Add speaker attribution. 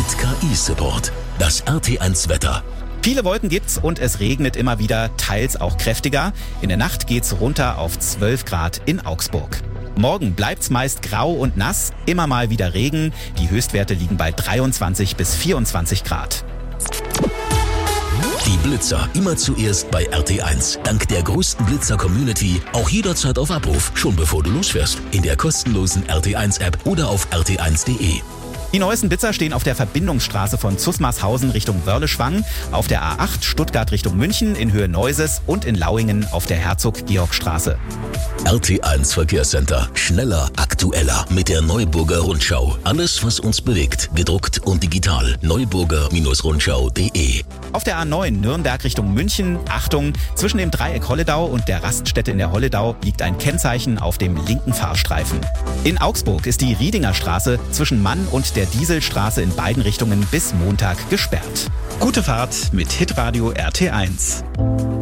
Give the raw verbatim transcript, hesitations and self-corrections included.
Speaker 1: Mit K I-Support. Das R T eins Wetter.
Speaker 2: Viele Wolken gibt's und es regnet immer wieder, teils auch kräftiger. In der Nacht geht's runter auf zwölf Grad in Augsburg. Morgen bleibt's meist grau und nass, immer mal wieder Regen. Die Höchstwerte liegen bei dreiundzwanzig bis vierundzwanzig Grad.
Speaker 1: Die Blitzer immer zuerst bei R T eins. Dank der größten Blitzer-Community auch jederzeit auf Abruf, schon bevor du losfährst. In der kostenlosen R T eins App oder auf r t eins punkt d e.
Speaker 2: Die neuesten Blitzer stehen auf der Verbindungsstraße von Zusmarshausen Richtung Wörleschwang, auf der A acht Stuttgart Richtung München in Höhe Neuses und in Lauingen auf der Herzog-Georg-Straße.
Speaker 1: R T eins Verkehrscenter. Schneller, aktueller mit der Neuburger Rundschau. Alles, was uns bewegt, gedruckt und digital. neuburger Rundschau punkt d e.
Speaker 2: Auf der A neun Nürnberg Richtung München, Achtung, zwischen dem Dreieck Holledau und der Raststätte in der Holledau liegt ein Kennzeichen auf dem linken Fahrstreifen. In Augsburg ist die Riedinger Straße zwischen Mann und der Dieselstraße in beiden Richtungen bis Montag gesperrt. Gute Fahrt mit Hitradio R T eins.